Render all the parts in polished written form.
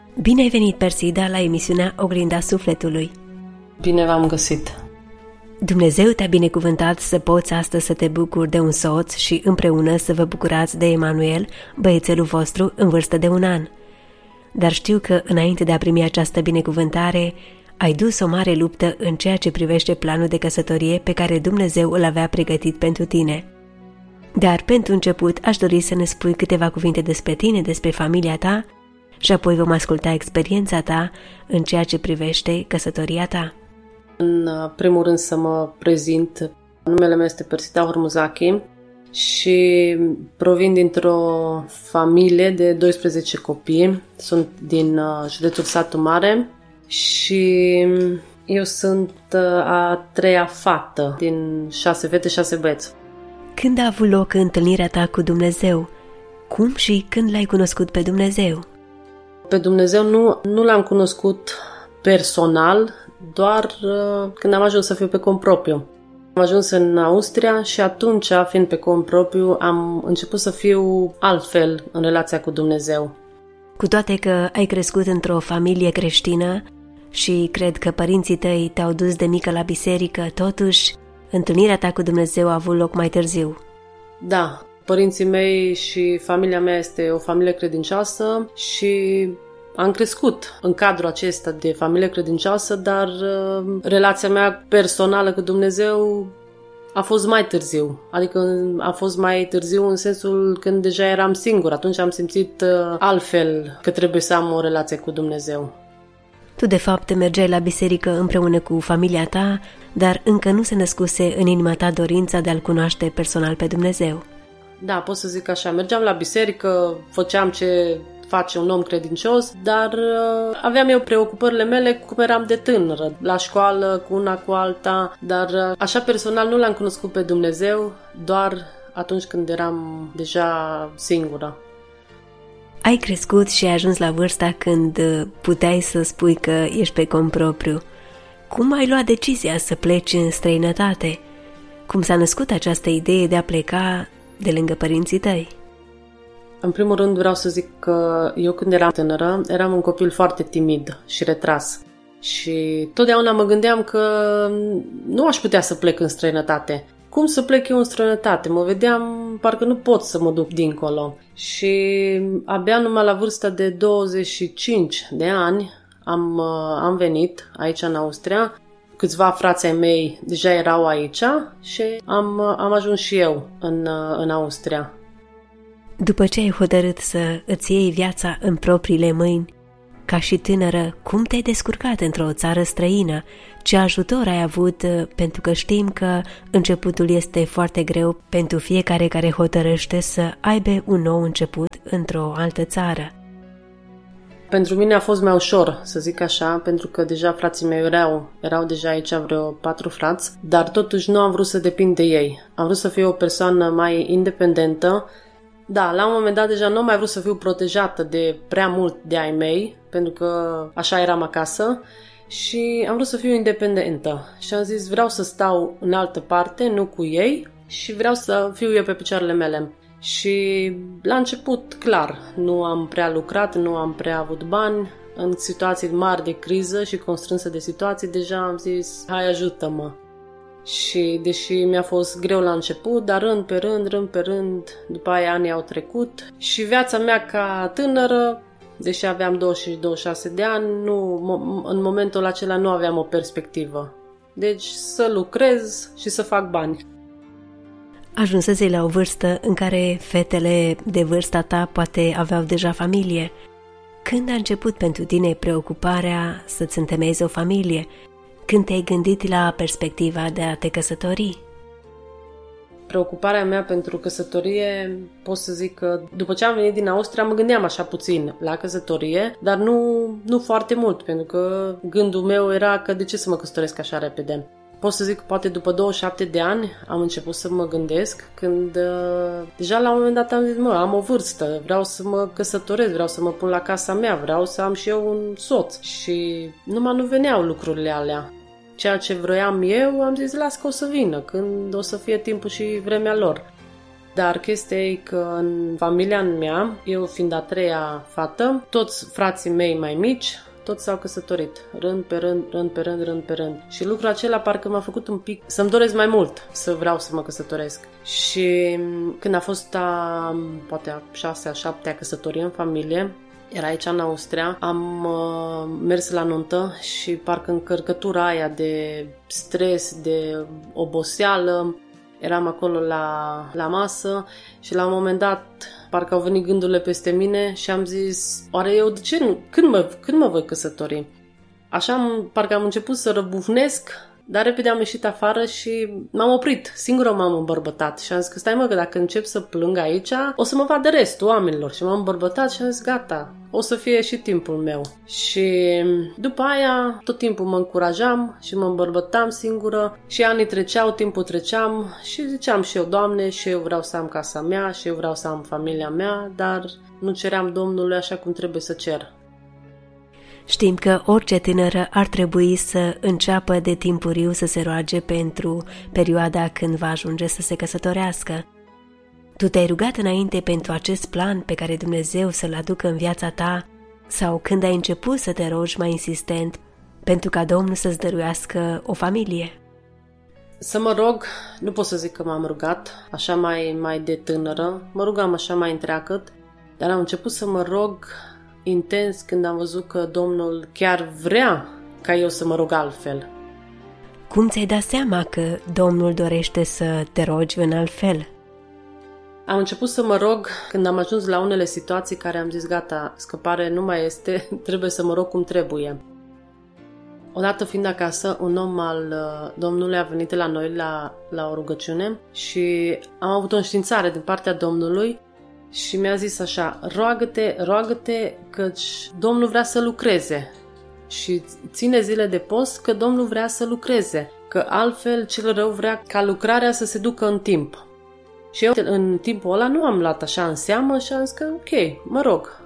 Bine ai venit, Persida, la emisiunea Oglinda Sufletului. Bine v-am găsit. Dumnezeu te-a binecuvântat să poți astăzi să te bucuri de un soț și împreună să vă bucurați de Emanuel, băiețelul vostru în vârstă de 1 an. Dar știu că înainte de a primi această binecuvântare, ai dus o mare luptă în ceea ce privește planul de căsătorie pe care Dumnezeu îl avea pregătit pentru tine. Dar pentru început aș dori să ne spui câteva cuvinte despre tine, despre familia ta și apoi vom asculta experiența ta în ceea ce privește căsătoria ta. În primul rând să mă prezint. Numele meu este Persida Hormuzachi și provin dintr-o familie de 12 copii. Sunt din județul Satu Mare și eu sunt a 3-a fată din 6 fete, 6 băieți. Când a avut loc întâlnirea ta cu Dumnezeu? Cum și când l-ai cunoscut pe Dumnezeu? Pe Dumnezeu nu l-am cunoscut personal, doar când am ajuns să fiu pe cont propriu. Am ajuns în Austria și atunci, fiind pe cont propriu, am început să fiu altfel în relația cu Dumnezeu. Cu toate că ai crescut într-o familie creștină și cred că părinții tăi te-au dus de mică la biserică, totuși, întâlnirea ta cu Dumnezeu a avut loc mai târziu. Da, părinții mei și familia mea este o familie credincioasă și am crescut în cadrul acesta de familie credincioasă, dar relația mea personală cu Dumnezeu a fost mai târziu. Adică a fost mai târziu în sensul când deja eram singur. Atunci am simțit altfel că trebuie să am o relație cu Dumnezeu. Tu, de fapt, mergeai la biserică împreună cu familia ta, dar încă nu se născuse în inima ta dorința de a-L cunoaște personal pe Dumnezeu. Da, pot să zic așa. Mergeam la biserică, făceam ce face un om credincios, dar aveam eu preocupările mele cum eram de tânără, la școală, cu una cu alta, dar așa personal nu l-am cunoscut pe Dumnezeu, doar atunci când eram deja singură. Ai crescut și ai ajuns la vârsta când puteai să spui că ești pe cont propriu. Cum ai luat decizia să pleci în străinătate? Cum s-a născut această idee de a pleca de lângă părinții tăi? În primul rând vreau să zic că eu când eram tânără eram un copil foarte timid și retras. Și totdeauna mă gândeam că nu aș putea să plec în străinătate. Cum să plec eu în străinătate? Mă vedeam, parcă nu pot să mă duc dincolo. Și abia numai la vârsta de 25 de ani am venit aici în Austria. Câțiva frații ai mei deja erau aici și am ajuns și eu în Austria. După ce ai hotărât să îți iei viața în propriile mâini, ca și tânără, cum te-ai descurcat într-o țară străină? Ce ajutor ai avut? Pentru că știm că începutul este foarte greu pentru fiecare care hotărăște să aibă un nou început într-o altă țară. Pentru mine a fost mai ușor, să zic așa, pentru că deja frații mei erau deja aici vreo 4 frați, dar totuși nu am vrut să depind de ei. Am vrut să fiu o persoană mai independentă. Da, la un moment dat deja nu am mai vrut să fiu protejată de prea mult de ai mei, pentru că așa eram acasă și am vrut să fiu independentă. Și am zis, vreau să stau în altă parte, nu cu ei, și vreau să fiu eu pe picioarele mele. Și la început, clar, nu am prea lucrat, nu am prea avut bani. În situații mari de criză și constrânsă de situații, deja am zis, hai ajută-mă. Și deși mi-a fost greu la început, dar rând pe rând, după aia anii au trecut și viața mea ca tânără, deși aveam 26 de ani, în momentul acela nu aveam o perspectivă. Deci să lucrez și să fac bani. Ajunsese la o vârstă în care fetele de vârsta ta poate aveau deja familie. Când a început pentru tine preocuparea să-ți întemeiezi o familie? Când te-ai gândit la perspectiva de a te căsători? Preocuparea mea pentru căsătorie, pot să zic că după ce am venit din Austria mă gândeam așa puțin la căsătorie, dar nu foarte mult, pentru că gândul meu era că de ce să mă căsătoresc așa repede. Pot să zic că poate după 27 de ani am început să mă gândesc, când deja la un moment dat am zis, am o vârstă, vreau să mă căsătoresc, vreau să mă pun la casa mea, vreau să am și eu un soț. Și numai nu veneau lucrurile alea. Ceea ce vroiam eu, am zis, las că o să vină, când o să fie timpul și vremea lor. Dar chestia e că în familia mea, eu fiind a treia fată, toți frații mei mai mici, toți s-au căsătorit, rând pe rând. Și lucrul acela parcă m-a făcut un pic să-mi doresc mai mult să vreau să mă căsătoresc. Și când a fost poate a 6-a, 7-a căsătorie în familie, era aici în Austria, am mers la nuntă și parcă încărcătura aia de stres, de oboseală, eram acolo la masă și la un moment dat parcă au venit gândurile peste mine și am zis, oare eu de ce nu? Când mă voi căsători? Așa parcă am început să răbufnesc, dar repede am ieșit afară și m-am oprit. Singură m-am îmbărbătat și am zis că stai mă, că dacă încep să plâng aici, o să mă vadă restul oamenilor. Și m-am îmbărbătat și am zis gata, o să fie și timpul meu. Și după aia tot timpul mă încurajam și mă îmbărbătam singură și anii treceau, timpul treceam și ziceam și eu, Doamne, și eu vreau să am casa mea și eu vreau să am familia mea, dar nu ceream Domnului așa cum trebuie să cer. Știm că orice tânără ar trebui să înceapă de timpuriu să se roage pentru perioada când va ajunge să se căsătorească. Tu te-ai rugat înainte pentru acest plan pe care Dumnezeu să-l aducă în viața ta sau când ai început să te rogi mai insistent pentru ca Domnul să-ți dăruiască o familie? Să mă rog, nu pot să zic că m-am rugat așa mai de tânără, mă rugam așa mai întreagăt, dar am început să mă rog intens când am văzut că Domnul chiar vrea ca eu să mă rog altfel. Cum ți-ai dat seama că Domnul dorește să te rogi în alt fel? Am început să mă rog când am ajuns la unele situații care am zis gata, scăpare nu mai este, trebuie să mă rog cum trebuie. Odată fiind acasă, un om al Domnului a venit la noi la o rugăciune și am avut o înștiințare din partea Domnului și mi-a zis așa, roagă-te căci Domnul vrea să lucreze și ține zile de post că Domnul vrea să lucreze, că altfel cel rău vrea ca lucrarea să se ducă în timp. Și eu în timpul ăla nu am luat așa în seamă și am zis că ok, mă rog.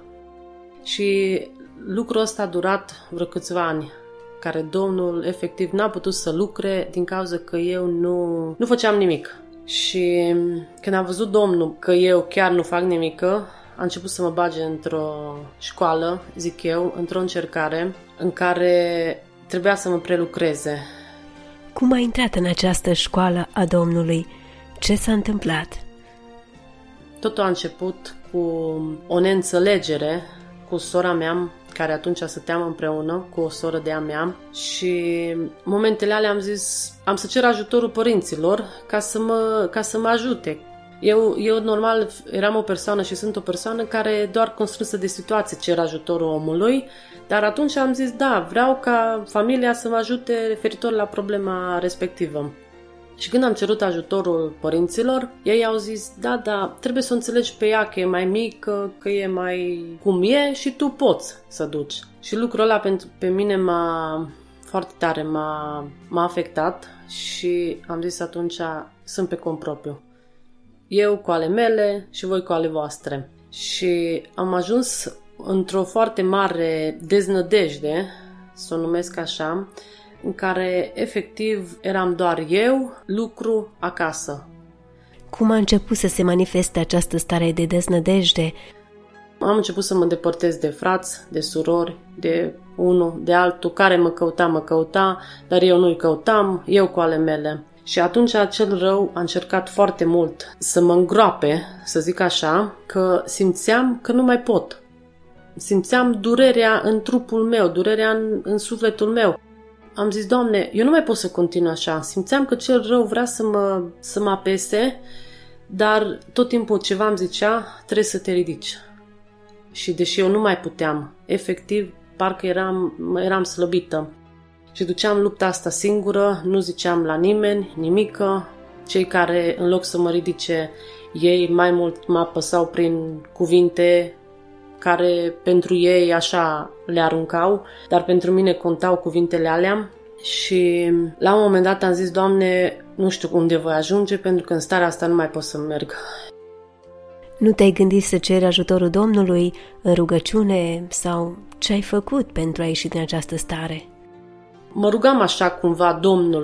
Și lucrul ăsta a durat vreo câțiva ani, care Domnul efectiv n-a putut să lucre din cauza că eu nu făceam nimic. Și când am văzut Domnul că eu chiar nu fac nimică, a început să mă bage într-o școală, zic eu, într-o încercare în care trebuia să mă prelucreze. Cum ai intrat în această școală a Domnului? Ce s-a întâmplat? Totul a început cu o neînțelegere cu sora mea, care atunci stăteam împreună cu o soră de-a mea și în momentele alea am zis, am să cer ajutorul părinților ca să mă ajute. Eu normal eram o persoană și sunt o persoană care doar constrânsă de situație cer ajutorul omului, dar atunci am zis, da, vreau ca familia să mă ajute referitor la problema respectivă. Și când am cerut ajutorul părinților, ei au zis, da, trebuie să o înțelegi pe ea că e mai mică, că e mai cum e și tu poți să duci. Și lucrul ăla pe mine foarte tare m-a afectat și am zis atunci, sunt pe cont propriu. Eu cu ale mele și voi cu ale voastre. Și am ajuns într-o foarte mare deznădejde, să o numesc așa, în care efectiv eram doar eu, lucru, acasă. Cum a început să se manifeste această stare de deznădejde? Am început să mă îndepărtez de frați, de surori, de unul, de altul, care mă căuta, dar eu nu-i căutam, eu cu ale mele. Și atunci acel rău a încercat foarte mult să mă îngroape, să zic așa, că simțeam că nu mai pot. Simțeam durerea în trupul meu, durerea în sufletul meu. Am zis, Doamne, eu nu mai pot să continui așa. Simțeam că cel rău vrea să mă apese, dar tot timpul ceva îmi zicea, trebuie să te ridici. Și deși eu nu mai puteam, efectiv, parcă eram slăbită. Și duceam lupta asta singură, nu ziceam la nimeni, nimică. Cei care, în loc să mă ridice, ei mai mult mă apăsau prin cuvinte care pentru ei așa le aruncau, dar pentru mine contau cuvintele alea. Și la un moment dat am zis, Doamne, nu știu unde voi ajunge, pentru că în starea asta nu mai pot să merg. Nu te-ai gândit să ceri ajutorul Domnului în rugăciune sau ce ai făcut pentru a ieși din această stare? Mă rugam așa cumva Domnului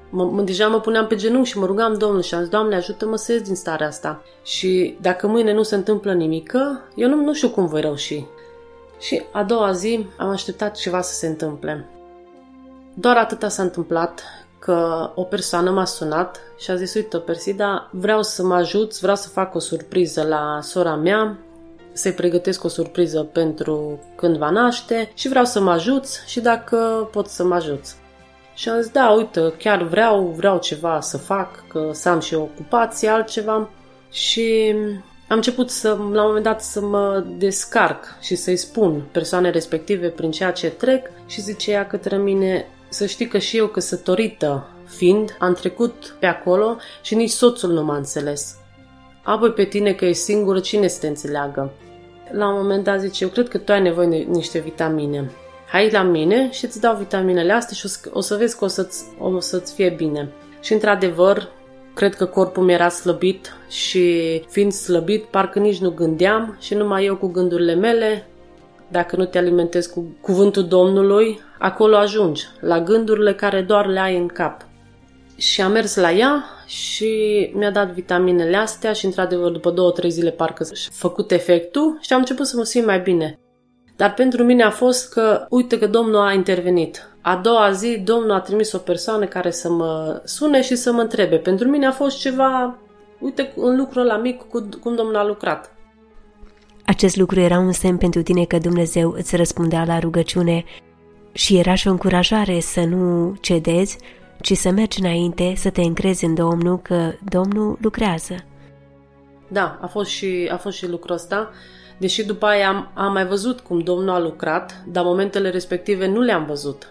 Deja mă puneam pe genunchi și mă rugam Domnul și am zis, Doamne, ajută-mă să ies din starea asta. Și dacă mâine nu se întâmplă nimică, eu nu știu cum voi reuși. Și a doua zi am așteptat ceva să se întâmple. Doar atâta s-a întâmplat, că o persoană m-a sunat și a zis, uite, Persida, vreau să mă ajuți, vreau să fac o surpriză la sora mea, să-i pregătesc o surpriză pentru când va naște și vreau să mă ajuți și dacă pot să mă ajuți. Și am zis, da, uite, chiar vreau ceva să fac, că să am și o ocupație, altceva. Și am început la un moment dat să mă descarc și să-i spun persoane respective prin ceea ce trec și zice ea către mine, să știi că și eu căsătorită fiind, am trecut pe acolo și nici soțul nu m-a înțeles. Apoi pe tine că ești singură, cine să te înțeleagă? La un moment dat zice, eu cred că tu ai nevoie de niște vitamine. Hai la mine și îți dau vitaminele astea și o să vezi că o să-ți fie bine. Și într-adevăr, cred că corpul mi era slăbit și fiind slăbit, parcă nici nu gândeam și numai eu cu gândurile mele, dacă nu te alimentezi cu cuvântul Domnului, acolo ajungi, la gândurile care doar le ai în cap. Și am mers la ea și mi-a dat vitaminele astea și într-adevăr după 2-3 zile parcă și-a făcut efectul și am început să mă simt mai bine. Dar pentru mine a fost că, uite că Domnul a intervenit. A doua zi, Domnul a trimis o persoană care să mă sune și să mă întrebe. Pentru mine a fost ceva, uite, un lucru ăla mic, cum Domnul a lucrat. Acest lucru era un semn pentru tine că Dumnezeu îți răspundea la rugăciune și era și o încurajare să nu cedezi, ci să mergi înainte, să te încrezi în Domnul, că Domnul lucrează. Da, a fost și lucrul ăsta. Deși după aia am mai văzut cum Domnul a lucrat, dar momentele respective nu le-am văzut.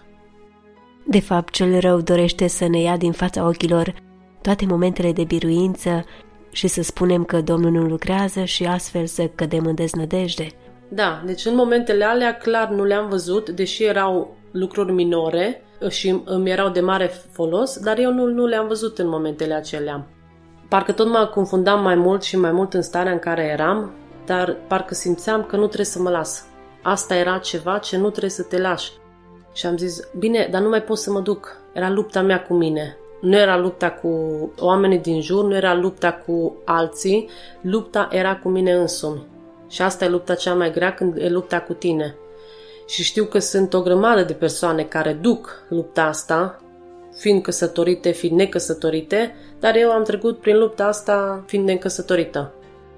De fapt, cel rău dorește să ne ia din fața ochilor toate momentele de biruință și să spunem că Domnul nu lucrează și astfel să cădem în deznădejde. Da, deci în momentele alea clar nu le-am văzut, deși erau lucruri minore și îmi erau de mare folos, dar eu nu le-am văzut în momentele acelea. Parcă tot mă confundam mai mult și mai mult în starea în care eram, dar parcă simțeam că nu trebuie să mă las. Asta era ceva ce nu trebuie să te lași. Și am zis, bine, dar nu mai pot să mă duc. Era lupta mea cu mine. Nu era lupta cu oamenii din jur, nu era lupta cu alții, lupta era cu mine însumi. Și asta e lupta cea mai grea, când e lupta cu tine. Și știu că sunt o grămadă de persoane care duc lupta asta, fiind căsătorite, fiind necăsătorite, dar eu am trecut prin lupta asta fiind necăsătorită.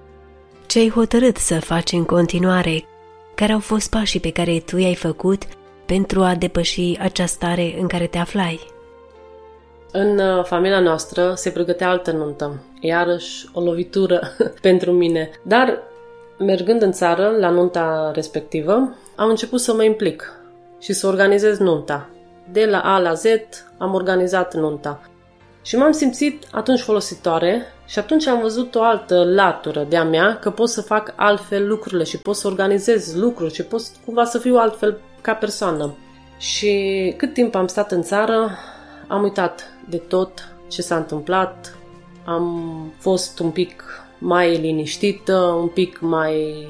Ce ai hotărât să faci în continuare? Care au fost pașii pe care tu i-ai făcut pentru a depăși această stare în care te aflai? În familia noastră se pregătea altă nuntă. Iarăși o lovitură pentru mine. Dar, mergând în țară, la nunta respectivă, am început să mă implic și să organizez nunta. De la A la Z am organizat nunta. Și m-am simțit atunci folositoare și atunci am văzut o altă latură de-a mea, că pot să fac altfel lucrurile și pot să organizez lucruri și pot cumva să fiu altfel ca persoană. Și cât timp am stat în țară, am uitat de tot ce s-a întâmplat, am fost un pic mai liniștită, un pic mai...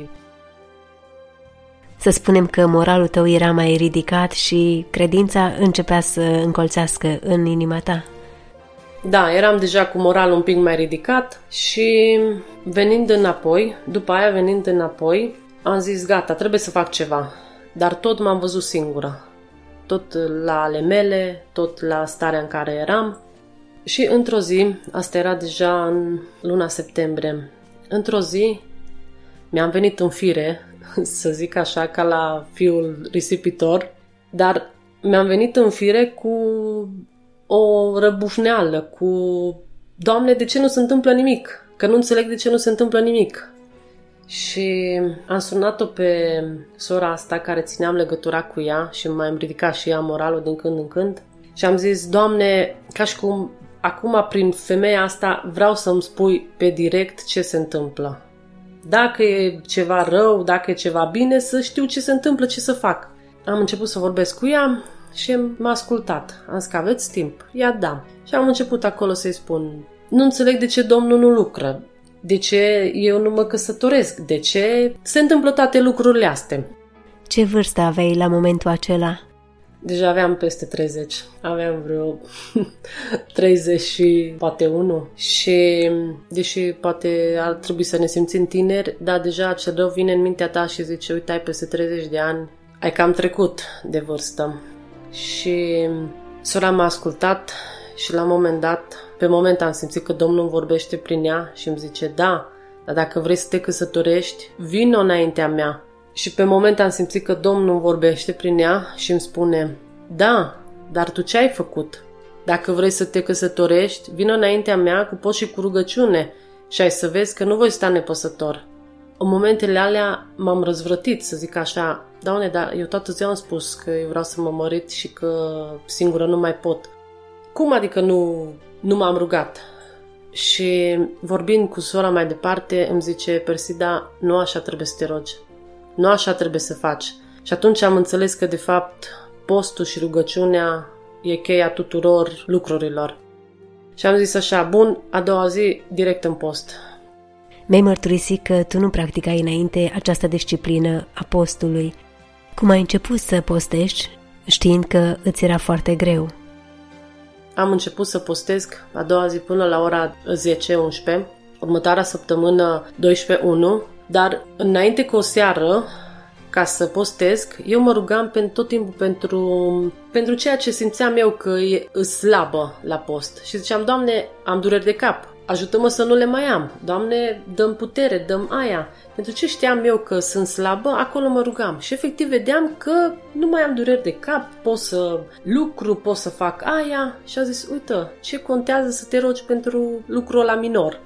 Să spunem că moralul tău era mai ridicat și credința începea să încolțească în inima ta. Da, eram deja cu moralul un pic mai ridicat și după aia venind înapoi, am zis gata, trebuie să fac ceva. Dar tot m-am văzut singură. Tot la ale mele, tot la starea în care eram. Și într-o zi, asta era deja în luna septembrie, într-o zi mi-am venit în fire, să zic așa, ca la fiul risipitor, dar mi-am venit în fire cu o răbufneală, cu Doamne, de ce nu se întâmplă nimic? Că nu înțeleg de ce nu se întâmplă nimic. Și am sunat-o pe sora asta care țineam legătura cu ea și mai-am ridicat și ea moralul din când în când și am zis, Doamne, ca și cum acum prin femeia asta vreau să-mi spui pe direct ce se întâmplă. Dacă e ceva rău, dacă e ceva bine, să știu ce se întâmplă, ce să fac. Am început să vorbesc cu ea și m-a ascultat. Am zis că aveți timp? Ia da. Și am început acolo să-i spun, nu înțeleg de ce Domnul nu lucră. De ce eu nu mă căsătoresc? De ce se întâmplă toate lucrurile astea? Ce vârstă aveai la momentul acela? Deja aveam peste 30. Aveam vreo 30 și poate 1. Și deși poate ar trebui să ne simțim tineri, dar deja ce rău vine în mintea ta și zice, uite, ai peste 30 de ani, ai cam trecut de vârstă. Și sora m-a ascultat și la un moment dat, pe moment am simțit că Domnul îmi vorbește prin ea și îmi zice, da, dar dacă vrei să te căsătorești, vino înaintea mea. Și pe moment am simțit că Domnul îmi vorbește prin ea și îmi spune, da, dar tu ce ai făcut? Dacă vrei să te căsătorești, vino înaintea mea cu post și cu rugăciune și ai să vezi că nu voi sta nepăsător. În momentele alea m-am răzvrătit, să zic așa, Doamne, dar eu toată ziua am spus că eu vreau să mă mărit și că singură nu mai pot. Cum adică nu m-am rugat? Și vorbind cu sora mai departe, îmi zice, Persida, nu așa trebuie să te rogi. Nu așa trebuie să faci. Și atunci am înțeles că, de fapt, postul și rugăciunea e cheia tuturor lucrurilor. Și am zis așa, bun, a doua zi, direct în post. Mi-ai mărturisit că tu nu practicai înainte această disciplină a postului. Cum ai început să postești, știind că îți era foarte greu? Am început să postesc a doua zi până la ora 10-11, următoarea săptămână 12-1, dar înainte cu o seară, ca să postesc, eu mă rugam tot timpul pentru ceea ce simțeam eu că e slabă la post. Și ziceam, Doamne, am dureri de cap, ajută-mă să nu le mai am. Doamne, dă-mi putere, dă-mi aia. Pentru ce știam eu că sunt slabă, acolo mă rugam. Și efectiv vedeam că nu mai am dureri de cap, pot să lucru, pot să fac aia. Și a zis, uite, ce contează să te rogi pentru lucrul ăla minor?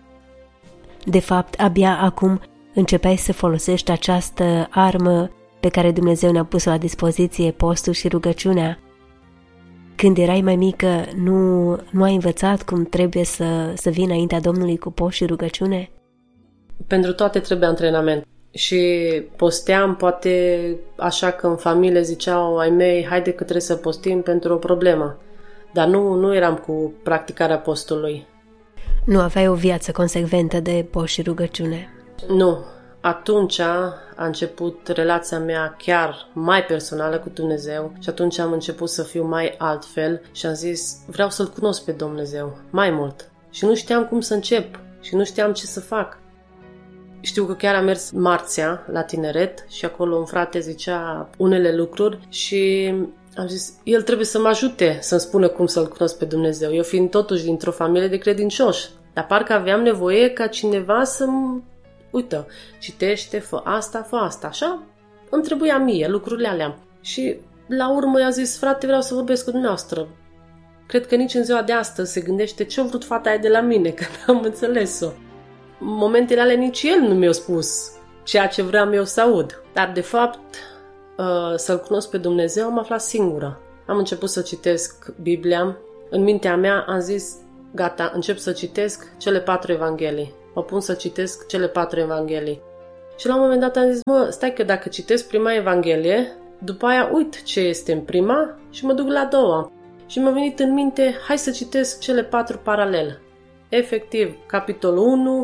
De fapt, abia acum începeai să folosești această armă pe care Dumnezeu ne-a pus-o la dispoziție, postul și rugăciunea. Când erai mai mică, nu ai învățat cum trebuie să vii înaintea Domnului cu post și rugăciune? Pentru toate trebuie antrenament. Și posteam, poate așa că în familie ziceau ai mei, haide că trebuie să postim pentru o problemă. Dar nu eram cu practicarea postului. Nu aveai o viață consecventă de post și rugăciune? Nu. Atunci a început relația mea chiar mai personală cu Dumnezeu și atunci am început să fiu mai altfel și am zis, vreau să-L cunosc pe Dumnezeu mai mult. Și nu știam cum să încep și nu știam ce să fac. Știu că chiar am mers marțea la tineret și acolo un frate zicea unele lucruri și am zis, el trebuie să mă ajute să-mi spună cum să-L cunosc pe Dumnezeu. Eu fiind totuși dintr-o familie de credincioși, dar parcă aveam nevoie ca cineva să-mi uită, citește, fă asta. Așa îmi trebuia mie lucrurile alea. Și la urmă i-a zis, frate, vreau să vorbesc cu dumneavoastră. Cred că nici în ziua de astăzi se gândește ce-a vrut fata aia de la mine, că n-am înțeles-o. În momentele alea nici el nu mi-a spus ceea ce vreau eu să aud. Dar de fapt, să-L cunosc pe Dumnezeu am aflat singură. Am început să citesc Biblia. În mintea mea am zis, gata, încep să citesc cele 4 evanghelii. Mă pun să citesc cele 4 evanghelii. Și la un moment dat am zis, stai că dacă citesc prima evanghelie, după aia uit ce este în prima și mă duc la a doua. Și mi-a venit în minte, hai să citesc cele 4 paralel. Efectiv, capitolul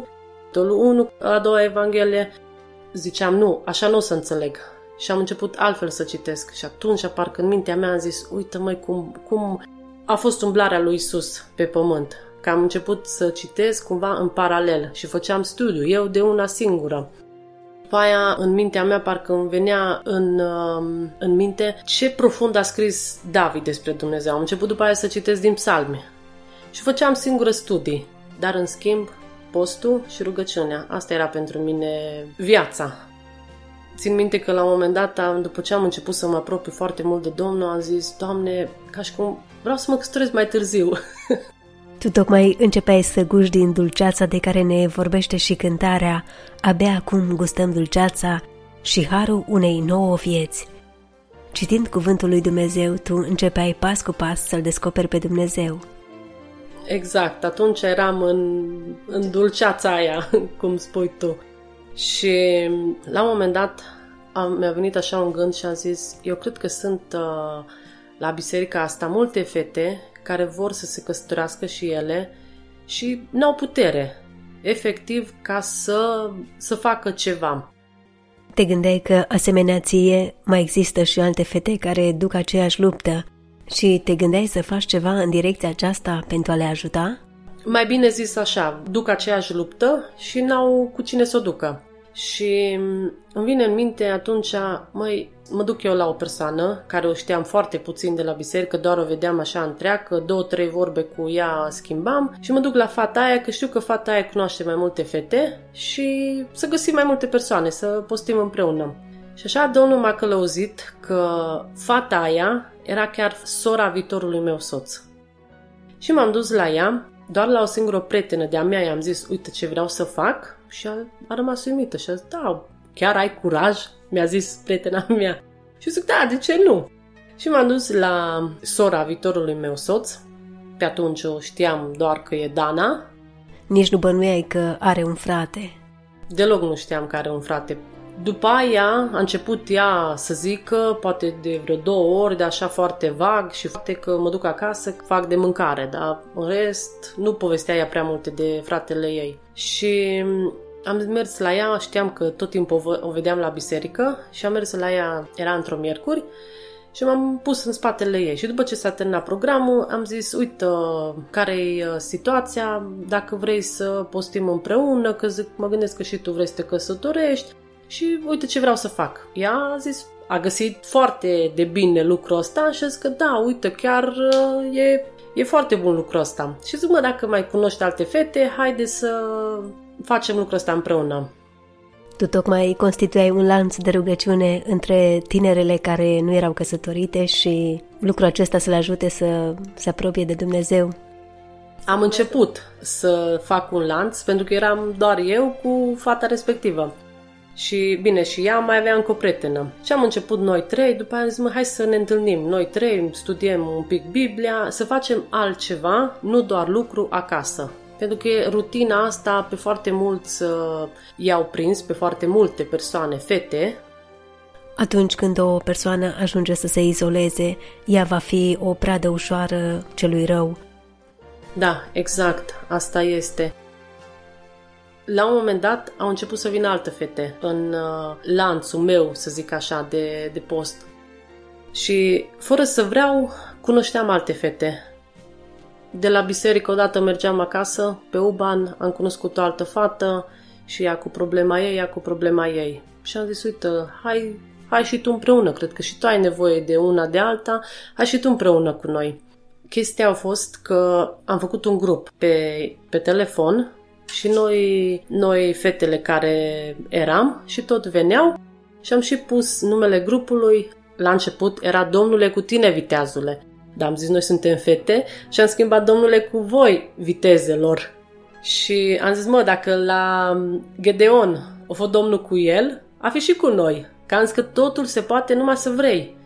1, a doua evanghelie, ziceam, nu, așa nu o să înțeleg. Și am început altfel să citesc. Și atunci, parcă în mintea mea am zis, uite măi, cum a fost umblarea lui Iisus pe pământ. Că am început să citesc cumva în paralel și făceam studiu, eu de una singură. După aia, în mintea mea, parcă îmi venea în minte ce profund a scris David despre Dumnezeu. Am început după aia să citesc din psalmi și făceam singură studii, dar în schimb, postul și rugăciunea. Asta era pentru mine viața. Țin minte că la un moment dat, după ce am început să mă apropii foarte mult de Domnul, am zis, Doamne, ca și cum vreau să mă căsătoresc mai târziu. Tu tocmai începeai să guști din dulceața de care ne vorbește și cântarea. Abia acum gustăm dulceața și harul unei nouă vieți. Citind cuvântul lui Dumnezeu, tu începeai pas cu pas să-L descoperi pe Dumnezeu. Exact, atunci eram în dulceața aia, cum spui tu. Și la un moment dat mi-a venit așa un gând și am zis, eu cred că sunt la biserica asta multe fete care vor să se căsătorească și ele și n-au putere, efectiv, ca să facă ceva. Te gândeai că, asemenea ție, mai există și alte fete care duc aceeași luptă și te gândeai să faci ceva în direcția aceasta pentru a le ajuta? Mai bine zis așa, duc aceeași luptă și n-au cu cine să o ducă. Și îmi vine în minte atunci, mă duc eu la o persoană care o știam foarte puțin de la biserică, doar o vedeam așa întreagă, 2-3 vorbe cu ea schimbam și mă duc la fata aia, că știu că fata aia cunoaște mai multe fete și să găsim mai multe persoane, să postim împreună. Și așa Domnul m-a călăuzit că fata aia era chiar sora viitorului meu soț. Și m-am dus la ea, doar la o singură prietenă de-a mea, i-am zis, uite ce vreau să fac, și a rămas uimită și a zis, da, chiar ai curaj? Mi-a zis prietena mea. Și zic, da, de ce nu? Și m-am dus la sora viitorului meu soț, pe atunci o știam doar că e Dana. Nici nu bănuiai că are un frate? Deloc nu știam că are un frate. După aia a început ea să zică, poate de vreo 2 ori, de așa foarte vag și foarte că mă duc acasă, fac de mâncare, dar în rest nu povestea ea prea multe de fratele ei. Și am mers la ea, știam că tot timpul o vedeam la biserică și am mers la ea, era într-o miercuri și m-am pus în spatele ei. Și după ce s-a terminat programul, am zis, uite, care-i situația, dacă vrei să postim împreună, că zic, mă gândesc că și tu vrei să te căsătorești. Și uite ce vreau să fac. Ea a zis, a găsit foarte de bine lucrul ăsta și a zis că da, uite, chiar e foarte bun lucrul ăsta. Și zic, dacă mai cunoști alte fete, haide să facem lucrul ăsta împreună. Tu tocmai constituiai un lanț de rugăciune între tinerele care nu erau căsătorite și lucrul acesta să le ajute să se apropie de Dumnezeu. Am început să fac un lanț pentru că eram doar eu cu fata respectivă. Și bine, și ea mai avea încă o prietenă. Și am început noi 3, după aia am zis, hai să ne întâlnim noi 3, studiem un pic Biblia, să facem altceva, nu doar lucru acasă. Pentru că rutina asta pe foarte mulți i-au prins, pe foarte multe persoane, fete. Atunci când o persoană ajunge să se izoleze, ea va fi o pradă ușoară celui rău. Da, exact, asta este. La un moment dat au început să vină alte fete în lanțul meu, să zic așa, de post. Și fără să vreau, cunoșteam alte fete. De la biserică odată mergeam acasă, pe Uban, am cunoscut o altă fată și ea cu problema ei, ea cu problema ei. Și am zis, uite, hai și tu împreună, cred că și tu ai nevoie de una de alta, hai și tu împreună cu noi. Chestia a fost că am făcut un grup pe telefon și noi fetele care eram și tot veneau și am și pus numele grupului. La început era Domnule cu tine, viteazule. Dar am zis, noi suntem fete și am schimbat Domnule cu voi, vitezelor. Și am zis, dacă la Gedeon a fost Domnul cu el, a fi și cu noi. Că am zis că totul se poate numai să vrei.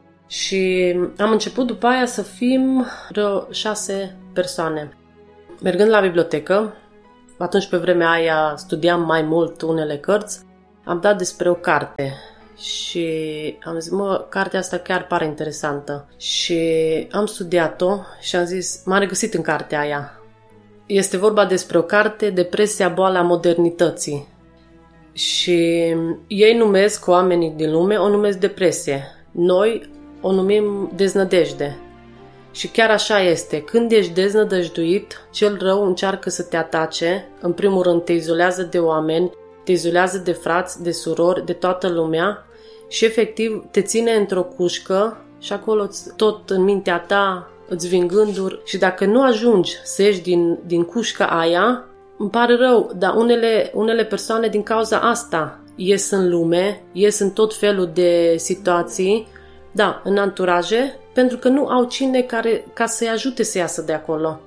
Și am început după aia să fim vreo 6 persoane. Mergând la bibliotecă, atunci pe vremea aia studiam mai mult unele cărți, am dat despre o carte și am zis, cartea asta chiar pare interesantă. Și am studiat-o și am zis, m-am regăsit în cartea aia. Este vorba despre o carte, Depresia, boala modernității. Și ei numesc, oamenii din lume, o numesc depresie. Noi o numim deznădejde. Și chiar așa este. Când ești deznădăjduit, cel rău încearcă să te atace. În primul rând te izolează de oameni, te izolează de frați, de surori, de toată lumea și efectiv te ține într-o cușcă și acolo tot în mintea ta îți vin gânduri și dacă nu ajungi să ieși din cușca aia, îmi pare rău, dar unele persoane din cauza asta ies în lume, ies în tot felul de situații, da, în anturaje, pentru că nu au cine ca să-i ajute să iasă de acolo.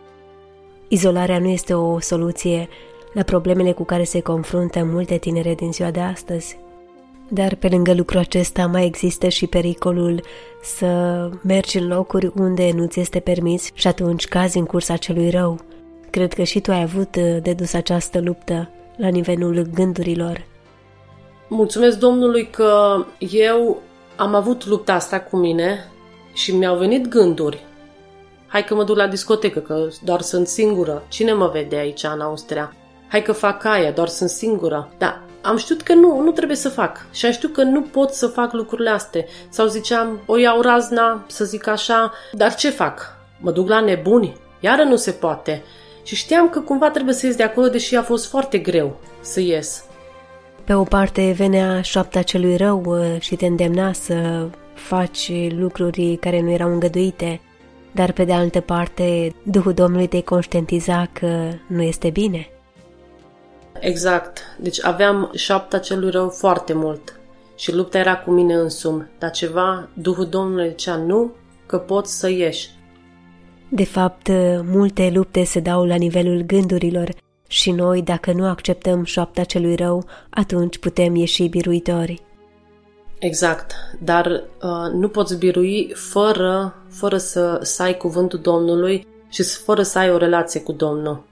Izolarea nu este o soluție la problemele cu care se confruntă multe tinere din ziua de astăzi. Dar pe lângă lucrul acesta mai există și pericolul să mergi în locuri unde nu ți este permis și atunci cazi în cursa celui rău. Cred că și tu ai avut de dus această luptă la nivelul gândurilor. Mulțumesc Domnului că eu am avut lupta asta cu mine și mi-au venit gânduri. Hai că mă duc la discotecă, că doar sunt singură. Cine mă vede aici în Austria? Hai că fac aia, doar sunt singură. Dar am știut că nu trebuie să fac și am știut că nu pot să fac lucrurile astea. Sau ziceam, o iau razna, să zic așa, dar ce fac? Mă duc la nebuni? Iară nu se poate. Și știam că cumva trebuie să ies de acolo, deși a fost foarte greu să ies. Pe o parte venea șoapta celui rău și te îndemna să faci lucruri care nu erau îngăduite, dar pe de altă parte Duhul Domnului te conștientiza că nu este bine. Exact. Deci aveam șoapta celui rău foarte mult și lupta era cu mine însumi, dar ceva, Duhul Domnului zicea nu, că poți să ieși. De fapt, multe lupte se dau la nivelul gândurilor și noi, dacă nu acceptăm șoapta celui rău, atunci putem ieși biruitori. Exact, dar nu poți birui fără să ai cuvântul Domnului și fără să ai o relație cu Domnul.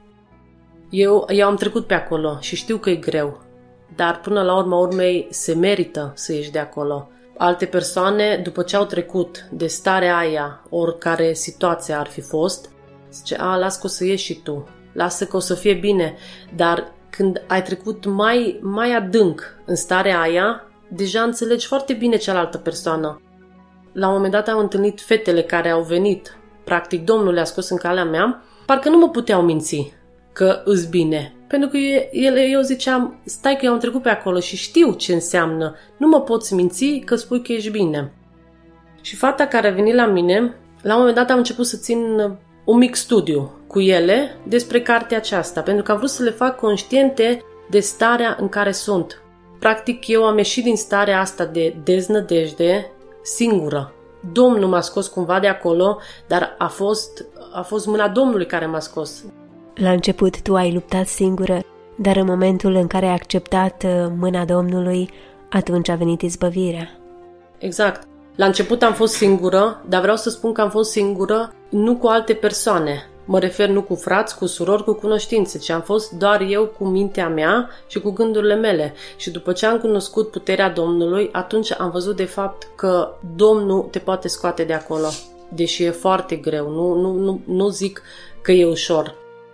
Eu am trecut pe acolo și știu că e greu, dar până la urma urmei se merită să ieși de acolo. Alte persoane, după ce au trecut de starea aia, oricare situație ar fi fost, zice, lasă că o să ieși și tu, lasă că o să fie bine, dar când ai trecut mai adânc în starea aia, deja înțelegi foarte bine cealaltă persoană. La un moment dat am întâlnit fetele care au venit, practic Domnul le-a scos în calea mea, parcă nu mă puteau minți că îs bine. Pentru că eu ziceam, stai că eu am trecut pe acolo și știu ce înseamnă, nu mă poți minți că spui că ești bine. Și fata care a venit la mine, la un moment dat am început să țin un mic studiu cu ele despre cartea aceasta, pentru că am vrut să le fac conștiente de starea în care sunt. Practic, eu am ieșit din starea asta de deznădejde singură. Domnul m-a scos cumva de acolo, dar a fost mâna Domnului care m-a scos. La început tu ai luptat singură, dar în momentul în care ai acceptat mâna Domnului, atunci a venit izbăvirea. Exact. La început am fost singură, dar vreau să spun că am fost singură nu cu alte persoane. Mă refer nu cu frați, cu surori, cu cunoștințe, ci am fost doar eu cu mintea mea și cu gândurile mele. Și după ce am cunoscut puterea Domnului, atunci am văzut de fapt că Domnul te poate scoate de acolo. Deși e foarte greu, nu zic că e ușor.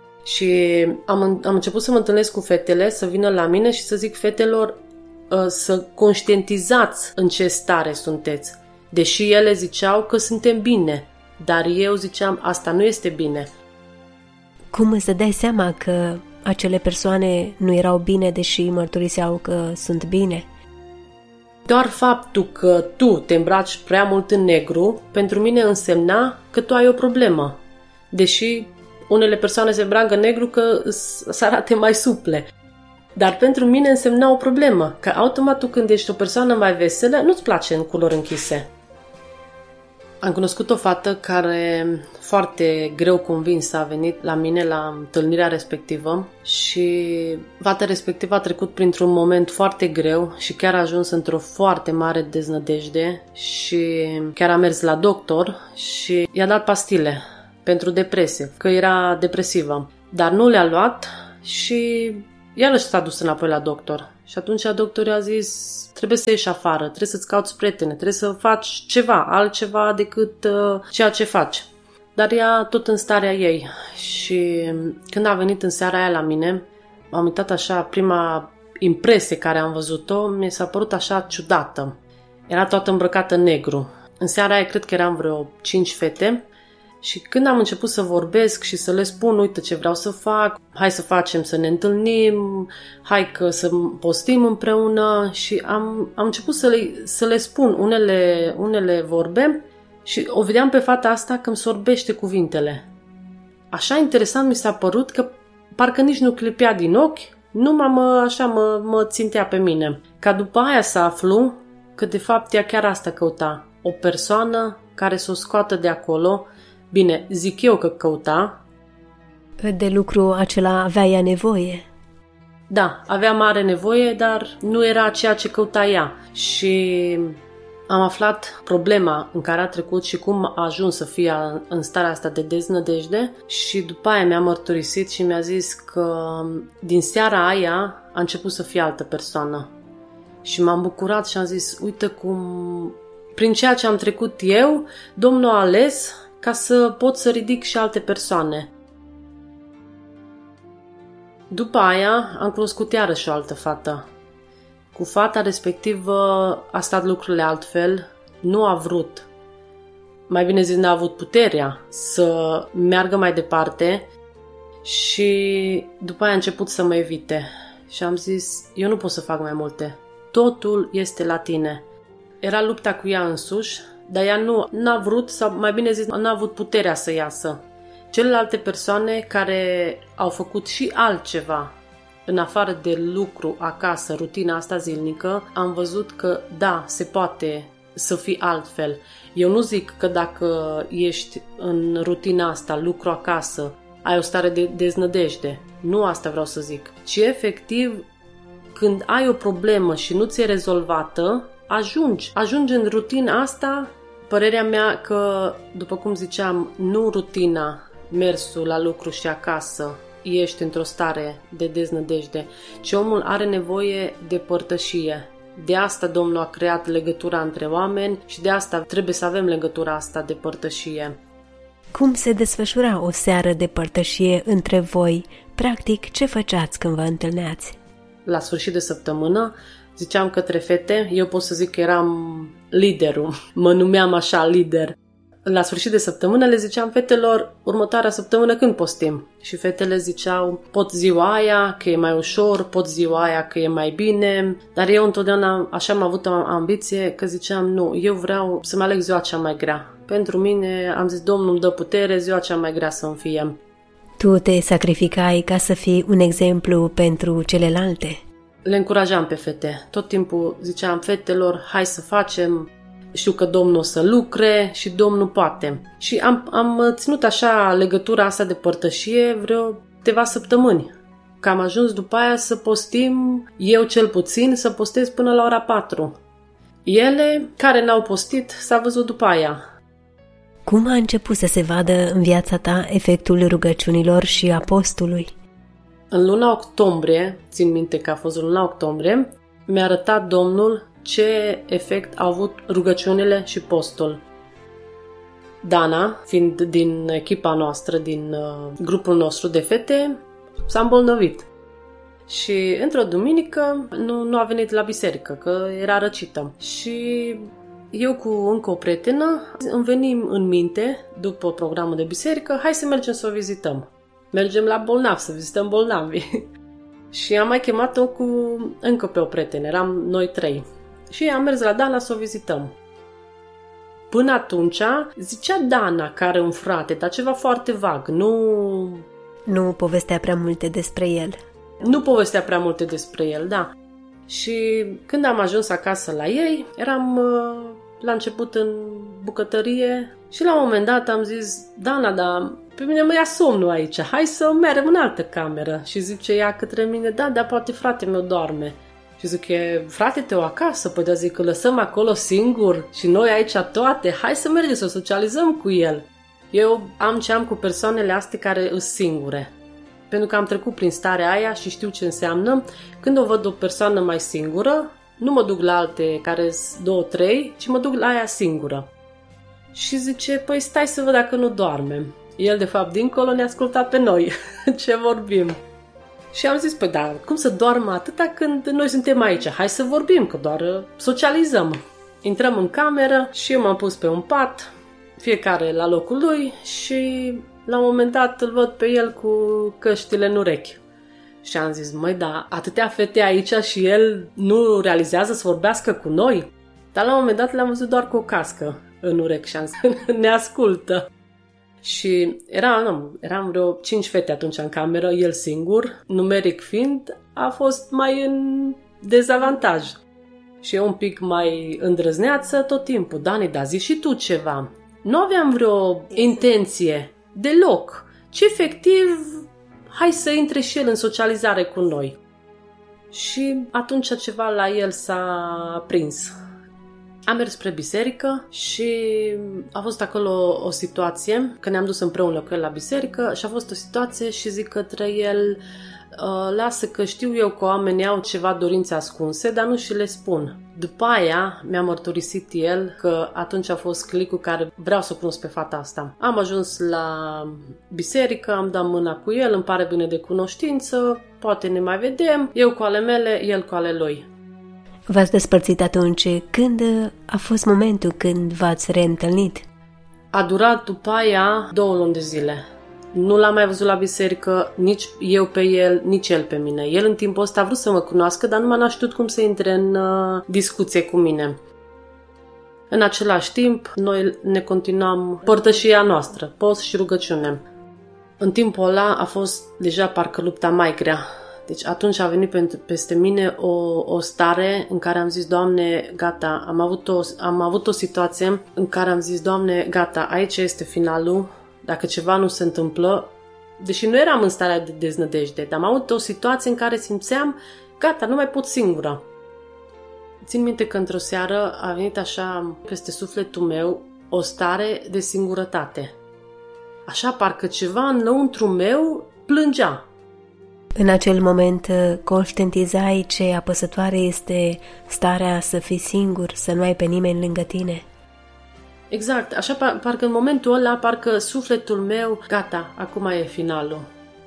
Și am început să mă întâlnesc cu fetele, să vină la mine și să zic fetelor să conștientizați în ce stare sunteți. Deși ele ziceau că suntem bine, dar eu ziceam asta nu este bine. Cum să dai seama că acele persoane nu erau bine, deși mărturiseau că sunt bine? Doar faptul că tu te îmbraci prea mult în negru, pentru mine însemna că tu ai o problemă. Deși unele persoane se îmbracă în negru că să arate mai suple. Dar pentru mine însemna o problemă, că automat tu când ești o persoană mai veselă, nu-ți place în culori închise. Am cunoscut o fată care foarte greu convinsă a venit la mine la întâlnirea respectivă și fata respectivă a trecut printr-un moment foarte greu și chiar a ajuns într-o foarte mare deznădejde și chiar a mers la doctor și i-a dat pastile pentru depresie, că era depresivă. Dar nu le-a luat și iarăși s-a dus înapoi la doctor. Și atunci doctorul a zis, trebuie să ieși afară, trebuie să-ți cauți prietene, trebuie să faci ceva, altceva decât ceea ce faci. Dar ea tot în starea ei. Și când a venit în seara aia la mine, am uitat așa, prima impresie care am văzut-o, mi s-a părut așa ciudată. Era toată îmbrăcată în negru. În seara aia cred că eram vreo 5 fete. Și când am început să vorbesc și să le spun, uite ce vreau să fac, hai să facem să ne întâlnim, hai că să postim împreună și am început să le spun unele vorbe și o vedeam pe fata asta că îmi sorbește cuvintele. Așa interesant mi s-a părut că parcă nici nu clipea din ochi, numai mă țintea pe mine. Ca după aia să aflu că de fapt ea chiar asta căuta, o persoană care să o scoată de acolo. Bine, zic eu că căuta. De lucru acela avea ea nevoie. Da, avea mare nevoie, dar nu era ceea ce căuta ea. Și am aflat problema în care a trecut și cum a ajuns să fie în starea asta de deznădejde și după aia mi-a mărturisit și mi-a zis că din seara aia a început să fie altă persoană. Și m-am bucurat și am zis, uite cum prin ceea ce am trecut eu, Domnul a ales ca să pot să ridic și alte persoane. După aia am cunoscut iarăși o altă fată Cu fata respectivă a stat lucrurile altfel, nu a vrut, mai bine zis, n-a avut puterea să meargă mai departe și după aia a început să mă evite. Și am zis, eu nu pot să fac mai multe. Totul este la tine. Era lupta cu ea însuși, dar ea n-a vrut, sau mai bine zis, n-a avut puterea să iasă. Celelalte persoane care au făcut și altceva, în afară de lucru acasă, rutina asta zilnică, am văzut că da, se poate să fii altfel. Eu nu zic că dacă ești în rutina asta, lucru acasă, ai o stare de deznădejde. Nu asta vreau să zic. Ci efectiv, când ai o problemă și nu ți-e rezolvată, ajungi în rutina asta. Părerea mea că, după cum ziceam, nu rutina, mersul la lucru și acasă, ești într-o stare de deznădejde, ci omul are nevoie de părtășie. De asta Domnul a creat legătura între oameni și de asta trebuie să avem legătura asta de părtășie. Cum se desfășura o seară de părtășie între voi? Practic, ce făceați când vă întâlneați? La sfârșit de săptămână ziceam către fete, eu pot să zic că eram liderul, mă numeam așa lider. La sfârșit de săptămână le ziceam fetelor, următoarea săptămână când postim? Și fetele ziceau, pot ziua aia că e mai ușor, pot ziua aia că e mai bine, dar eu întotdeauna așa am avut o ambiție că ziceam, nu, eu vreau să-mi aleg ziua cea mai grea. Pentru mine, am zis, Domnul îmi dă putere, ziua cea mai grea să-mi fie. Tu te sacrificai ca să fii un exemplu pentru celelalte? Le încurajam pe fete. Tot timpul ziceam fetelor, hai să facem, știu că Domnul o să lucre și Domnul poate. Și am ținut așa legătura asta de părtășie vreo câteva săptămâni. Că am ajuns după aia să postim, eu cel puțin, să postez până la ora 4. Ele, care n-au postit, s-a văzut după aia. Cum a început să se vadă în viața ta efectul rugăciunilor și a postului? În luna octombrie, țin minte că a fost luna octombrie, mi-a arătat Domnul ce efect au avut rugăciunile și postul. Dana, fiind din echipa noastră, din grupul nostru de fete, s-a îmbolnăvit. Și într-o duminică nu a venit la biserică, că era răcită. Și eu cu încă o prietenă îmi venim în minte, după programul de biserică, hai să mergem să o vizităm. Mergem la bolnavi, să vizităm bolnavii. Și am mai chemat-o cu încă pe o prietenă, eram noi 3. Și am mers la Dana să o vizităm. Până atunci, zicea Dana că are un frate, dar ceva foarte vag, Nu povestea prea multe despre el. Nu povestea prea multe despre el, da. Și când am ajuns acasă la ei, eram la început în bucătărie și la un moment dat am zis, Dana, dar pe mine mă ia somnul aici, hai să mergem în altă cameră. Și zice ea către mine, da, dar poate frate meu doarme. Și zic, e frate tău acasă? Păi da, zic, că lăsăm acolo singur și noi aici toate, hai să mergem să socializăm cu el. Eu am ce am cu persoanele astea care îs singure. Pentru că am trecut prin starea aia și știu ce înseamnă. Când o văd o persoană mai singură, nu mă duc la alte care sunt 2-3, ci mă duc la aia singură. Și zice, păi stai să văd dacă nu doarme. El, de fapt, dincolo ne asculta pe noi ce vorbim. Și am zis, păi da, cum să doarmă atâta când noi suntem aici? Hai să vorbim, că doar socializăm. Intrăm în cameră și eu m-am pus pe un pat, fiecare la locul lui și la un moment dat îl văd pe el cu căștile în urechi. Și am zis, măi, da, atâtea fete aici și el nu realizează să vorbească cu noi? Dar la un moment dat l-am văzut doar cu o cască în urechi și am zis, ne ascultă. Și eram vreo 5 fete atunci în cameră, el singur, numeric fiind, a fost mai în dezavantaj. Și eu un pic mai îndrăzneață tot timpul. Dani, da, zi și tu ceva. Nu aveam vreo intenție deloc, ci efectiv, hai să intre și el în socializare cu noi. Și atunci ceva la el s-a prins. Am mers spre biserică și a fost acolo o situație, că ne-am dus împreună cu el la biserică și a fost o situație și zic către el, lasă că știu eu că oamenii au ceva dorințe ascunse, dar nu și le spun. După aia mi-a mărturisit el că atunci a fost clicul care vreau să cunosc pe fata asta. Am ajuns la biserică, am dat mâna cu el, îmi pare bine de cunoștință, poate ne mai vedem, eu cu ale mele, el cu ale lui. V-ați despărțit atunci. Când a fost momentul când v-ați reîntâlnit? A durat după aia 2 luni de zile. Nu l-am mai văzut la biserică, nici eu pe el, nici el pe mine. El în timpul ăsta a vrut să mă cunoască, dar nu m-a știut cum să intre în discuție cu mine. În același timp, noi ne continuam părtășia noastră, post și rugăciune. În timpul ăla a fost deja parcă lupta mai grea. Deci atunci a venit peste mine o stare în care am zis, Doamne, gata, am avut o situație în care am zis, Doamne, gata, aici este finalul, dacă ceva nu se întâmplă, deși nu eram în starea de deznădejde, dar am avut o situație în care simțeam, gata, nu mai pot singură. Țin minte că într-o seară a venit așa peste sufletul meu o stare de singurătate. Așa parcă ceva înăuntru meu plângea. În acel moment conștientizai ce apăsătoare este starea să fii singur, să nu ai pe nimeni lângă tine? Exact, așa parcă în momentul ăla, parcă sufletul meu, gata, acum e finalul.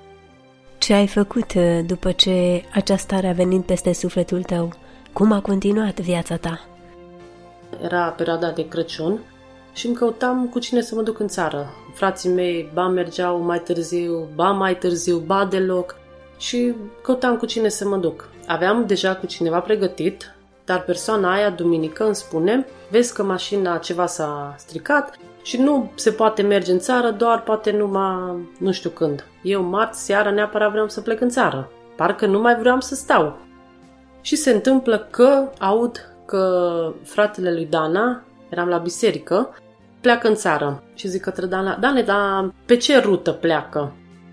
Ce ai făcut după ce această stare a venit peste sufletul tău? Cum a continuat viața ta? Era perioada de Crăciun și îmi căutam cu cine să mă duc în țară. Frații mei ba mergeau mai târziu, ba deloc și căutam cu cine să mă duc. Aveam deja cu cineva pregătit, dar persoana aia, duminică, îmi spune, vezi că mașina ceva s-a stricat și nu se poate merge în țară, doar poate numai nu știu când. Eu marți seara neapărat vreau să plec în țară. Parcă nu mai vreau să stau. Și se întâmplă că aud că fratele lui Dana, eram la biserică, pleacă în țară. Și zic către Dana, Dane, dar pe ce rută pleacă?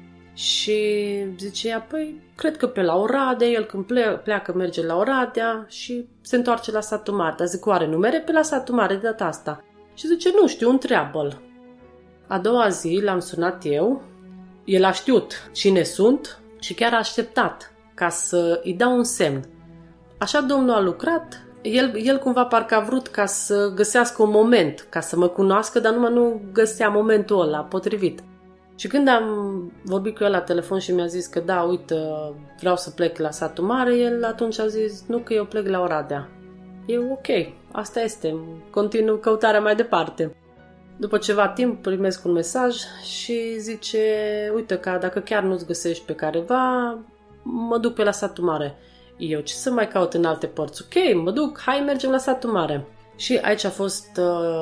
Și zice ea, păi, cred că pe la Oradea, el când pleacă merge la Oradea și se întoarce la satul mare. Dar zic, oare nu mere pe la satul mare de data asta? Și zice, nu știu, întreabă-l. A doua zi l-am sunat eu, el a știut cine sunt și chiar a așteptat ca să îi dau un semn. Așa Domnul a lucrat, el cumva parcă a vrut ca să găsească un moment, ca să mă cunoască, dar numai nu găsea momentul ăla potrivit. Și când am vorbit cu el la telefon și mi-a zis că da, uite, vreau să plec la satul mare, el atunci a zis, nu, că eu plec la Oradea. Eu, ok, asta este, continuu căutarea mai departe. După ceva timp primesc un mesaj și zice, uite, că dacă chiar nu-ți găsești pe careva, mă duc pe la satul mare. Eu, ce să mai caut în alte părți? Ok, mă duc, hai, mergem la satul mare. Și aici a fost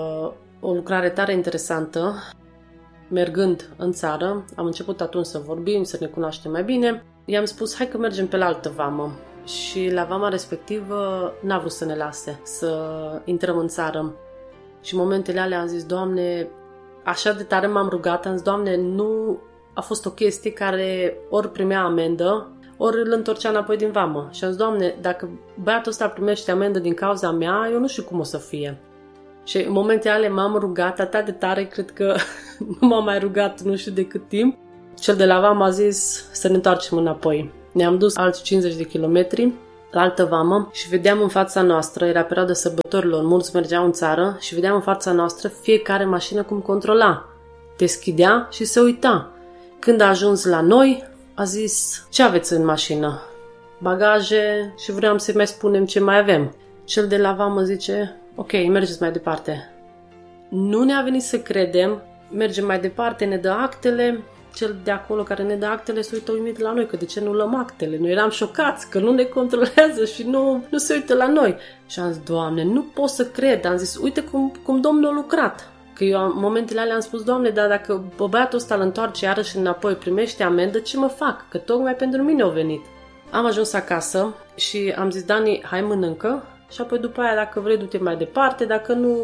o lucrare tare interesantă. Mergând în țară, am început atunci să vorbim, să ne cunoaștem mai bine. I-am spus, hai că mergem pe la altă vamă. Și la vama respectivă n-a vrut să ne lase să intrăm în țară. Și în momentele alea am zis, Doamne, așa de tare m-am rugat, am zis, Doamne, nu a fost o chestie care ori primea amendă, ori îl întorcea înapoi din vamă. Și am zis, Doamne, dacă băiatul ăsta primește amendă din cauza mea, eu nu știu cum o să fie. Și în momentele alea m-am rugat atât de tare, cred că nu m-am mai rugat nu știu de cât timp. Cel de la vamă a zis să ne întoarcem înapoi. Ne-am dus alți 50 de kilometri la altă vamă și vedeam în fața noastră, era perioada sărbătorilor, mulți mergeau în țară și vedeam în fața noastră fiecare mașină cum controla. Deschidea și se uita. Când a ajuns la noi, a zis, ce aveți în mașină? Bagaje și vreau să mai spunem ce mai avem. Cel de la vamă zice, ok, mergeți mai departe. Nu ne-a venit să credem, mergem mai departe, ne dă actele, cel de acolo care ne dă actele se uită uimit la noi, că de ce nu luăm actele? Noi eram șocați că nu ne controlează și nu se uită la noi. Și am zis, Doamne, nu pot să cred. Am zis, uite cum Domnul a lucrat. Că eu în momentele alea am spus, Doamne, dar dacă băiatul ăsta îl întoarce iarăși înapoi, primește amendă, ce mă fac? Că tocmai pentru mine au venit. Am ajuns acasă și am zis, Dani, hai mănâncă și apoi după aia dacă vrei du-te mai departe, dacă nu...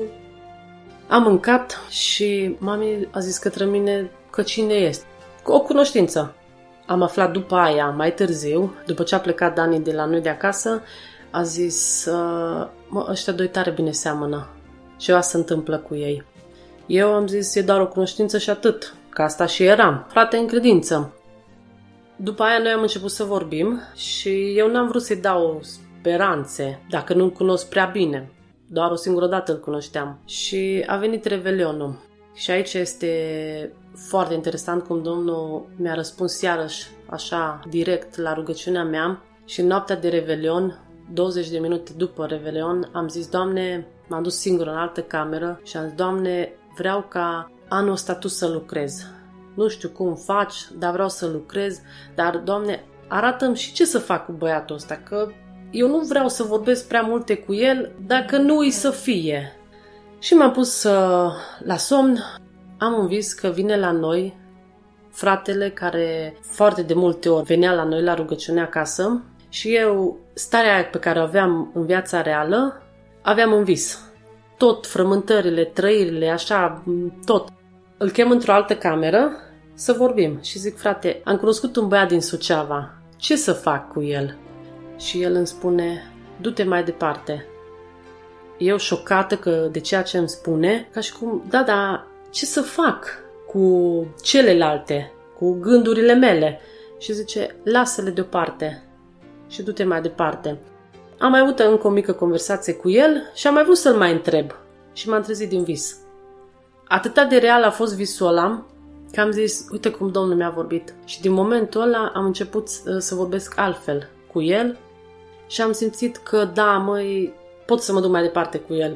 Am mâncat și mami a zis către mine că cine este. O cunoștință. Am aflat după aia, mai târziu, după ce a plecat Dani de la noi de acasă, a zis, ăștia doi tare bine seamănă. Ceva se întâmplă cu ei. Eu am zis, e doar o cunoștință și atât, că asta și eram, frate în credință. După aia noi am început să vorbim și eu n-am vrut să-i dau speranțe, dacă nu-l cunosc prea bine. Doar o singură dată îl cunoșteam. Și a venit Revelionul. Și aici este foarte interesant cum Domnul mi-a răspuns iarăși așa direct la rugăciunea mea. Și în noaptea de Revelion, 20 de minute după Revelion, am zis, Doamne, m-am dus singur în altă cameră și am zis, Doamne, vreau ca anul ăsta Tu să lucrezi. Nu știu cum faci, dar vreau să lucrez, dar, Doamne, arată-mi și ce să fac cu băiatul ăsta, că eu nu vreau să vorbesc prea multe cu el dacă nu îi să fie. Și m-am pus la somn, am un vis că vine la noi fratele care foarte de multe ori venea la noi la rugăciune acasă și eu, starea aia pe care o aveam în viața reală, aveam în vis. Tot, frământările, trăirile, așa, tot. Îl chem într-o altă cameră să vorbim și zic, frate, am cunoscut un băiat din Suceava, ce să fac cu el? Și el îmi spune, du-te mai departe. Eu șocată de ceea ce îmi spune, ca și cum, da, ce să fac cu celelalte, cu gândurile mele? Și zice, lasă-le deoparte și du-te mai departe. Am mai avut încă o mică conversație cu el și am mai vrut să-l mai întreb și m-am trezit din vis. Atâta de real a fost visul ăla că am zis, uite cum Domnul mi-a vorbit. Și din momentul ăla am început să vorbesc altfel cu el și am simțit că da, pot să mă duc mai departe cu el.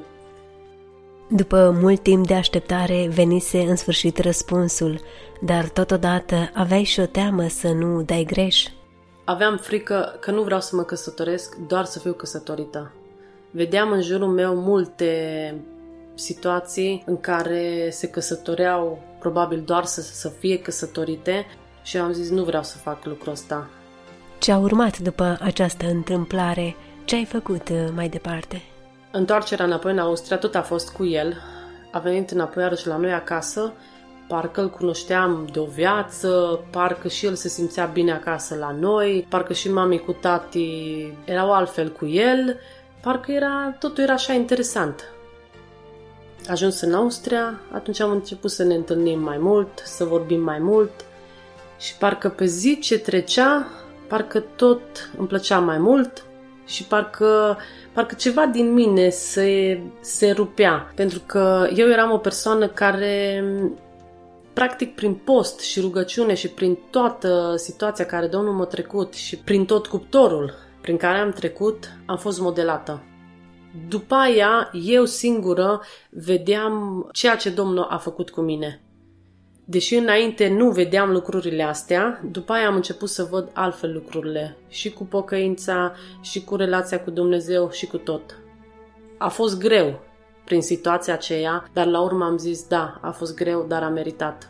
După mult timp de așteptare, venise în sfârșit răspunsul, dar totodată aveai și o teamă să nu dai greș. Aveam frică că nu vreau să mă căsătoresc, doar să fiu căsătorită. Vedeam în jurul meu multe situații în care se căsătoreau probabil doar să fie căsătorite și am zis, nu vreau să fac lucrul ăsta. Ce a urmat după această întâmplare? Ce ai făcut mai departe? Întoarcerea înapoi în Austria tot a fost cu el. A venit înapoi iarăși la noi acasă. Parcă îl cunoșteam de o viață, parcă și el se simțea bine acasă la noi, parcă și mami cu tati erau altfel cu el, parcă totul era așa interesant. Ajuns în Austria, atunci am început să ne întâlnim mai mult, să vorbim mai mult și parcă pe zi ce trecea, parcă tot îmi plăcea mai mult și parcă ceva din mine se rupea, pentru că eu eram o persoană care, practic, prin post și rugăciune și prin toată situația care Domnul m-a trecut și prin tot cuptorul prin care am trecut, am fost modelată. După aia, eu singură vedeam ceea ce Domnul a făcut cu mine. Deși înainte nu vedeam lucrurile astea, după aia am început să văd altfel lucrurile. Și cu pocăința, și cu relația cu Dumnezeu, și cu tot. A fost greu prin situația aceea, dar la urmă am zis, da, a fost greu, dar a meritat.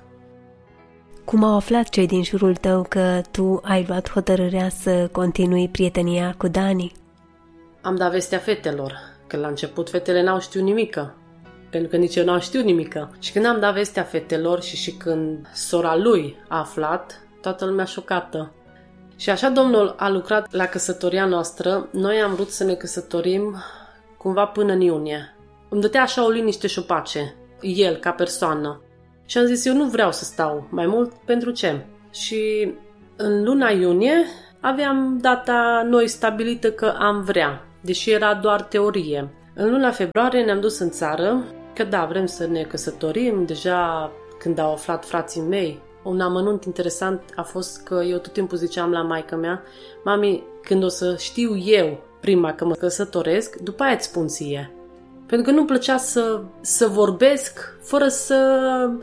Cum au aflat cei din jurul tău că tu ai luat hotărârea să continui prietenia cu Dani? Am dat vestea fetelor, că la început fetele n-au știut nimică. Pentru că nici eu n-am știut nimică. Și când am dat vestea fetelor și când sora lui a aflat, toată lumea șocată. Și așa Domnul a lucrat la căsătoria noastră. Noi am vrut să ne căsătorim cumva până în iunie. Îmi dădea așa o liniște și o pace, el ca persoană. Și am zis, eu nu vreau să stau mai mult, pentru ce? Și în luna iunie aveam data noi stabilită că am vrea, deși era doar teorie. În luna februarie ne-am dus în țară, că da, vrem să ne căsătorim. Deja când au aflat frații mei, un amănunt interesant a fost că eu tot timpul ziceam la maică mea, mami, când o să știu eu prima că mă căsătoresc, după aia îți spun ție. Pentru că nu-mi plăcea să vorbesc fără să...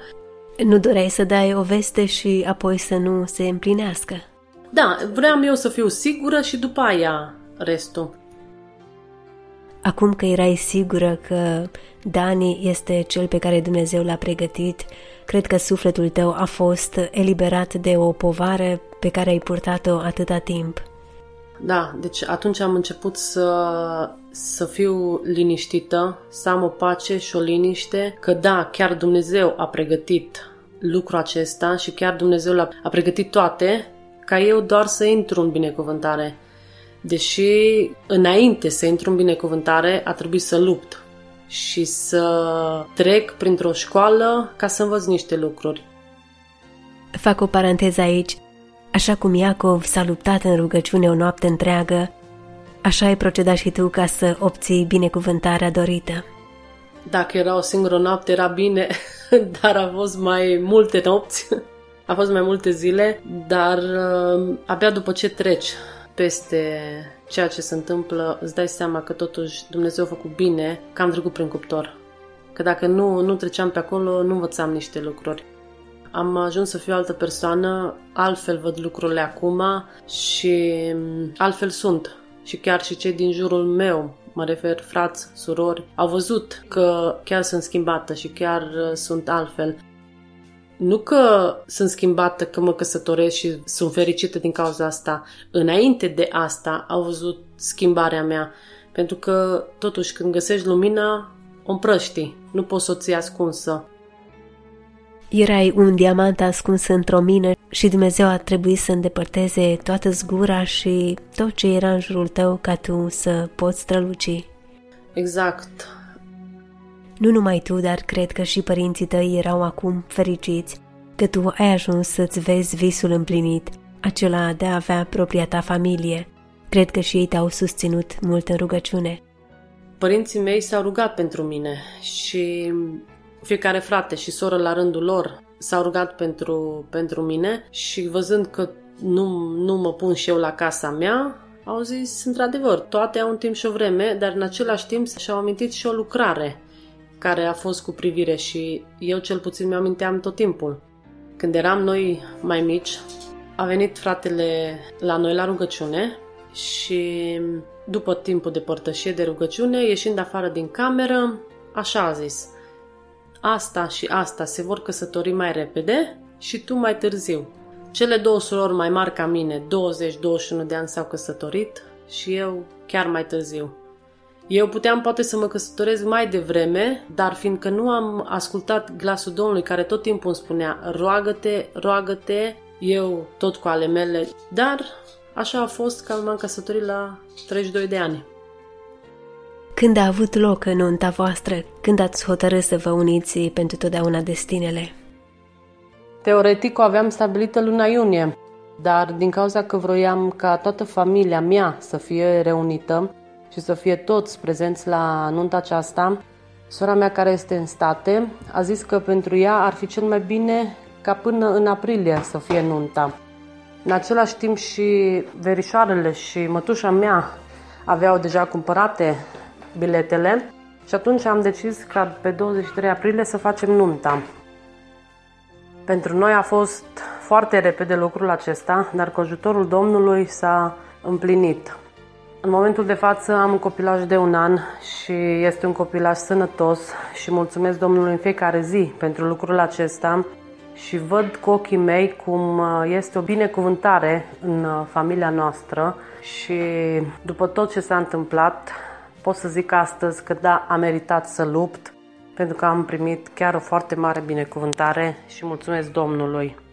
Nu doreai să dai o veste și apoi să nu se împlinească. Da, vreau eu să fiu sigură și după aia restul. Acum că erai sigură că Dani este cel pe care Dumnezeu l-a pregătit, cred că sufletul tău a fost eliberat de o povară pe care ai purtat-o atâta timp. Da, deci atunci am început să fiu liniștită, să am o pace și o liniște, că da, chiar Dumnezeu a pregătit lucrul acesta și chiar Dumnezeu a pregătit toate ca eu doar să intru în binecuvântare. Deși înainte să intru în binecuvântare a trebuit să lupt și să trec printr-o școală ca să învăț niște lucruri. Fac o paranteză aici. Așa cum Iacov s-a luptat în rugăciune o noapte întreagă, așa ai procedat și tu ca să obții binecuvântarea dorită. Dacă era o singură noapte era bine, dar a fost mai multe nopți, a fost mai multe zile, dar abia după ce treci peste ceea ce se întâmplă, îți dai seama că totuși Dumnezeu a făcut bine, că am trecut prin cuptor. Că dacă nu treceam pe acolo, nu învățam niște lucruri. Am ajuns să fiu altă persoană, altfel văd lucrurile acum și altfel sunt. Și chiar și cei din jurul meu, mă refer frați, surori, au văzut că chiar sunt schimbată și chiar sunt altfel. Nu că sunt schimbată, că mă căsătoresc și sunt fericită din cauza asta. Înainte de asta au văzut schimbarea mea. Pentru că, totuși, când găsești lumina, o împrăști. Nu poți să o ții ascunsă. Erai un diamant ascuns într-o mină și Dumnezeu a trebuit să îndepărteze toată zgura și tot ce era în jurul tău ca tu să poți străluci. Exact. Nu numai tu, dar cred că și părinții tăi erau acum fericiți că tu ai ajuns să-ți vezi visul împlinit, acela de a avea propria ta familie. Cred că și ei te-au susținut mult în rugăciune. Părinții mei s-au rugat pentru mine și fiecare frate și soră la rândul lor s-au rugat pentru mine și văzând că nu mă pun și eu la casa mea, au zis, într-adevăr, toate au un timp și o vreme, dar în același timp și-au amintit și o lucrare care a fost cu privire și eu cel puțin mi-aminteam tot timpul. Când eram noi mai mici, a venit fratele la noi la rugăciune și după timpul de părtășie de rugăciune, ieșind afară din cameră, așa a zis: asta și asta se vor căsători mai repede și tu mai târziu. Cele două surori mai mari ca mine, 20-21 de ani, s-au căsătorit și eu chiar mai târziu. Eu puteam poate să mă căsătoresc mai devreme, dar fiindcă nu am ascultat glasul Domnului care tot timpul îmi spunea roagă-te, roagă-te, eu tot cu ale mele, dar așa a fost că m-am căsătorit la 32 de ani. Când a avut loc nunta voastră? Când ați hotărât să vă uniți pentru totdeauna destinele? Teoretic o aveam stabilită luna iunie, dar din cauza că vroiam ca toată familia mea să fie reunită și să fie toți prezenți la nunta aceasta, sora mea care este în state a zis că pentru ea ar fi cel mai bine ca până în aprilie să fie nunta. În același timp și verișoarele și mătușa mea aveau deja cumpărate biletele și atunci am decis ca pe 23 aprilie să facem nunta. Pentru noi a fost foarte repede lucrul acesta, dar cu ajutorul Domnului s-a împlinit. În momentul de față am un copilaj de 1 an și este un copilaj sănătos și mulțumesc Domnului în fiecare zi pentru lucrul acesta și văd cu ochii mei cum este o binecuvântare în familia noastră și după tot ce s-a întâmplat pot să zic astăzi că da, am meritat să lupt pentru că am primit chiar o foarte mare binecuvântare și mulțumesc Domnului.